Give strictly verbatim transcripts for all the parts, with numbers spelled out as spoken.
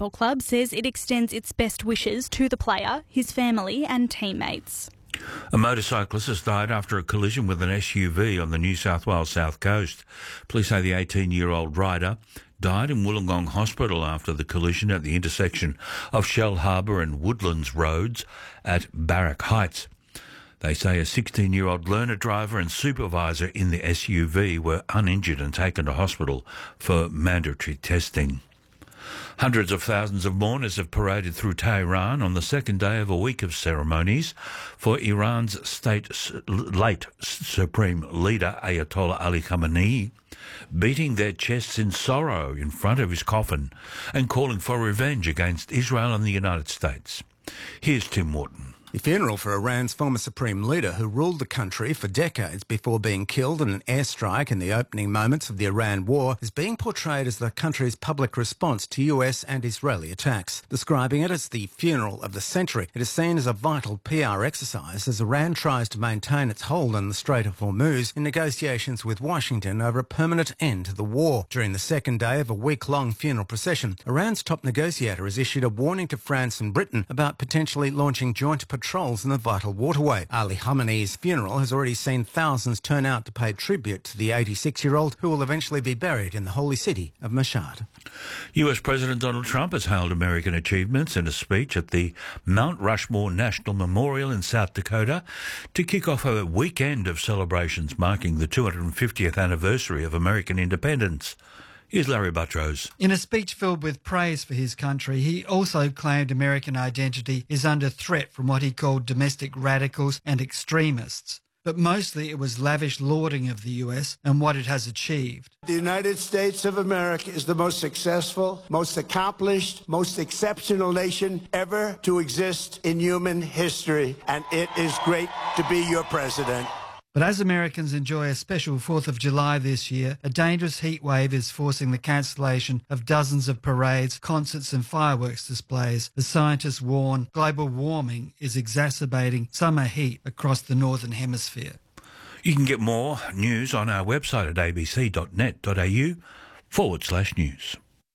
Football Club says it extends its best wishes to the player, his family and teammates. A motorcyclist has died after a collision with an S U V on the New South Wales south coast. Police say the eighteen-year-old rider died in Wollongong Hospital after the collision at the intersection of Shell Harbour and Woodlands Roads at Barrack Heights. They say a sixteen-year-old learner driver and supervisor in the S U V were uninjured and taken to hospital for mandatory testing. Hundreds of thousands of mourners have paraded through Tehran on the second day of a week of ceremonies for Iran's state late Supreme Leader Ayatollah Ali Khamenei, beating their chests in sorrow in front of his coffin and calling for revenge against Israel and the United States. Here's Tim Wharton. The funeral for Iran's former supreme leader, who ruled the country for decades before being killed in an airstrike in the opening moments of the Iran war, is being portrayed as the country's public response to U S and Israeli attacks. Describing it as the funeral of the century, it is seen as a vital P R exercise as Iran tries to maintain its hold on the Strait of Hormuz in negotiations with Washington over a permanent end to the war. During the second day of a week-long funeral procession, Iran's top negotiator has issued a warning to France and Britain about potentially launching joint patrols in the vital waterway. Ali Khamenei's funeral has already seen thousands turn out to pay tribute to the eighty-six-year-old who will eventually be buried in the holy city of Mashhad. U S President Donald Trump has hailed American achievements in a speech at the Mount Rushmore National Memorial in South Dakota to kick off a weekend of celebrations marking the two hundred fiftieth anniversary of American independence. Here's Larry Buttrose. In a speech filled with praise for his country, he also claimed American identity is under threat from what he called domestic radicals and extremists. But mostly it was lavish lauding of the U S and what it has achieved. The United States of America is the most successful, most accomplished, most exceptional nation ever to exist in human history, and it is great to be your president. But as Americans enjoy a special fourth of July this year, a dangerous heat wave is forcing the cancellation of dozens of parades, concerts and fireworks displays. The scientists warn global warming is exacerbating summer heat across the Northern Hemisphere. You can get more news on our website at abc.net.au forward slash news.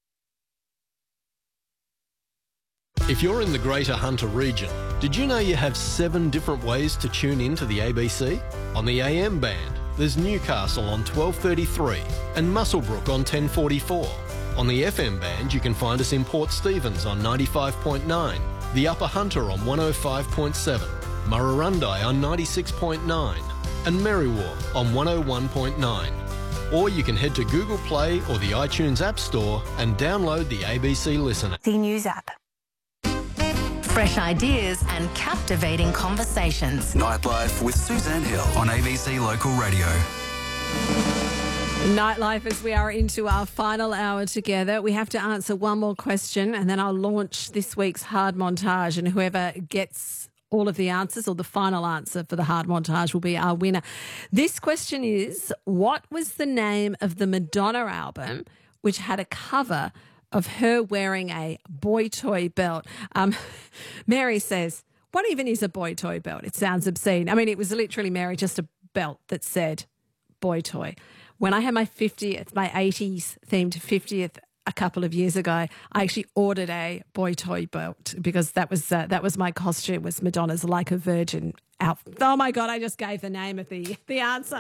If you're in the Greater Hunter region, did you know you have seven different ways to tune in to the A B C? On the A M band, there's Newcastle on twelve thirty-three and Muswellbrook on ten forty-four. On the F M band, you can find us in Port Stephens on ninety-five point nine, the Upper Hunter on one oh five point seven, Murrurundi on ninety-six point nine and Merriwa on one oh one point nine. Or you can head to Google Play or the iTunes App Store and download the A B C Listener. The News app. Fresh ideas and captivating conversations. Nightlife with Suzanne Hill on A B C Local Radio. Nightlife, as we are into our final hour together. We have to answer one more question and then I'll launch this week's hard montage, and whoever gets all of the answers or the final answer for the hard montage will be our winner. This question is, what was the name of the Madonna album which had a cover of her wearing a boy toy belt? Um, Mary says, what even is a boy toy belt? It sounds obscene. I mean, it was literally, Mary, just a belt that said boy toy. When I had my fiftieth, my eighties themed fiftieth a couple of years ago, I actually ordered a boy toy belt because that was uh, that was my costume, was Madonna's Like a Virgin outfit. Oh my God, I just gave the name of the, the answer.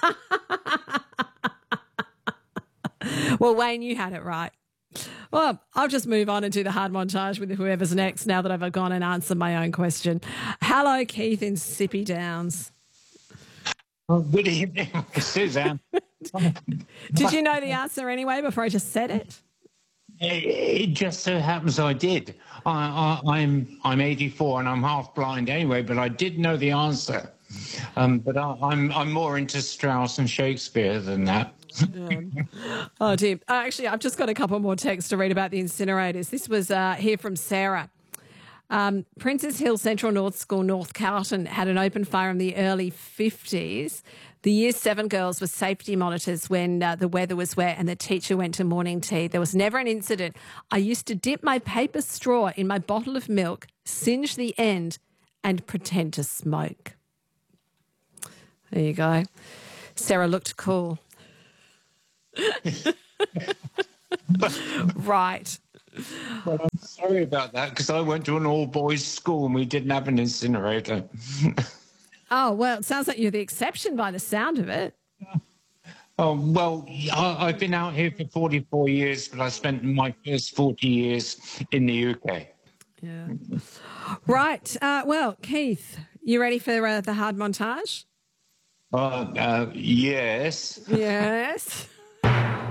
Well, Wayne, you had it right. Well, I'll just move on and do the hard montage with whoever's next now that I've gone and answered my own question. Hello, Keith in Sippy Downs. Oh, good evening, Suzanne. Did you know the answer anyway before I just said it? It, it just so happens I did. I, I, I'm I'm eighty-four and I'm half blind anyway, but I did know the answer. Um, but I, I'm I'm more into Strauss and Shakespeare than that. um, oh dear. Uh, actually, I've just got a couple more texts to read about the incinerators. This was uh, here from Sarah. Um, Princess Hill Central North School, North Carlton, had an open fire in the early fifties. The Year seven girls were safety monitors when uh, the weather was wet and the teacher went to morning tea. There was never an incident. I used to dip my paper straw in my bottle of milk, singe the end and pretend to smoke. There you go. Sarah looked cool. Right. Well, I'm sorry about that because I went to an all-boys school and we didn't have an incinerator. Oh, well, it sounds like you're the exception by the sound of it. Oh, well, I, I've been out here for forty-four years, but I spent my first forty years in the U K. Yeah. Right. Uh, well, Keith, you ready for uh, the hard montage? Uh, uh, yes. Yes.